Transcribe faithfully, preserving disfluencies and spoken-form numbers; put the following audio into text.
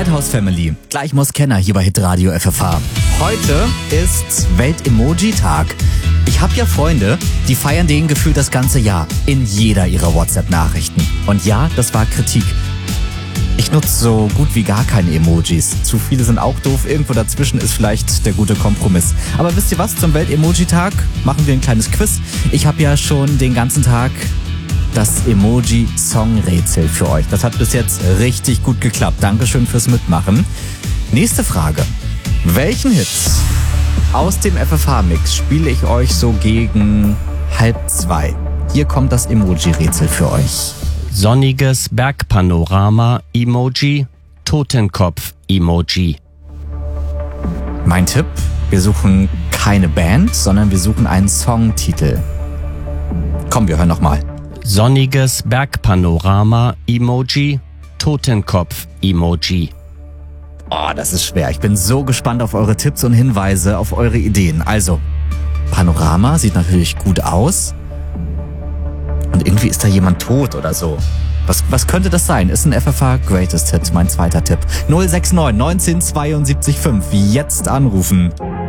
Lighthouse Family. Gleich muss Kenner hier bei Hitradio F F H. Heute ist Welt-Emoji-Tag. Ich habe ja Freunde, die feiern den gefühlt das ganze Jahr in jeder ihrer WhatsApp-Nachrichten. Und ja, das war Kritik. Ich nutze so gut wie gar keine Emojis. Zu viele sind auch doof. Irgendwo dazwischen ist vielleicht der gute Kompromiss. Aber wisst ihr was? Zum Welt-Emoji-Tag machen wir ein kleines Quiz. Ich habe ja schon den ganzen Tag das Emoji-Song-Rätsel für euch. Das hat bis jetzt richtig gut geklappt. Dankeschön fürs Mitmachen. Nächste Frage. Welchen Hit aus dem F F H-Mix spiele ich euch so gegen halb zwei? Hier kommt das Emoji-Rätsel für euch. Sonniges Bergpanorama-Emoji, Totenkopf-Emoji. Mein Tipp, wir suchen keine Band, sondern wir suchen einen Songtitel. Komm, wir hören nochmal. Sonniges Bergpanorama-Emoji, Totenkopf-Emoji. Oh, das ist schwer. Ich bin so gespannt auf eure Tipps und Hinweise, auf eure Ideen. Also, Panorama sieht natürlich gut aus. Und irgendwie ist da jemand tot oder so. Was, was könnte das sein? Ist ein F F H Greatest Hit, mein zweiter Tipp. null sechs neun neunzehn zweiundsiebzig fünf. Jetzt anrufen.